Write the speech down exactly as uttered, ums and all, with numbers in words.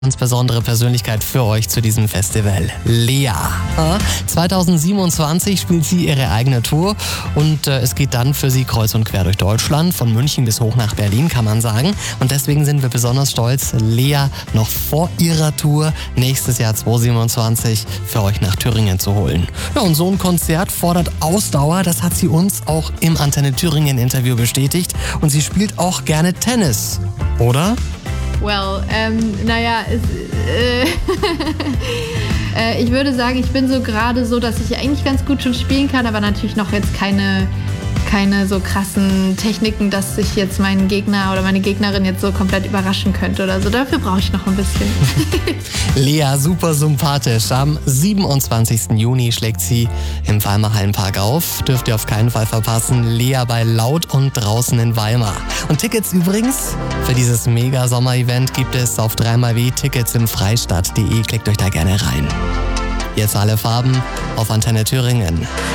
Ganz besondere Persönlichkeit für euch zu diesem Festival, Lea. zwanzig siebenundzwanzig spielt sie ihre eigene Tour und äh, es geht dann für sie kreuz und quer durch Deutschland, von München bis hoch nach Berlin, kann man sagen. Und deswegen sind wir besonders stolz, Lea noch vor ihrer Tour nächstes Jahr zwanzig siebenundzwanzig für euch nach Thüringen zu holen. Ja, und so ein Konzert fordert Ausdauer, das hat sie uns auch im Antenne Thüringen Interview bestätigt. Und sie spielt auch gerne Tennis, oder? Well, ähm, naja, es, äh, äh, ich würde sagen, ich bin so gerade so, dass ich eigentlich ganz gut schon spielen kann, aber natürlich noch jetzt keine, keine so krassen Techniken, dass ich jetzt meinen Gegner oder meine Gegnerin jetzt so komplett überraschen könnte oder so. Dafür brauche ich noch ein bisschen. Lea, super sympathisch. Am siebenundzwanzigsten Juni schlägt sie im Weimar Hallenpark auf. Dürft ihr auf keinen Fall verpassen. Lea bei Laut und draußen in Weimar. Und Tickets übrigens für dieses Mega-Sommer-Event gibt es auf drei mal w tickets im freistadt punkt de. Klickt euch da gerne rein. Jetzt alle Farben auf Antenne Thüringen.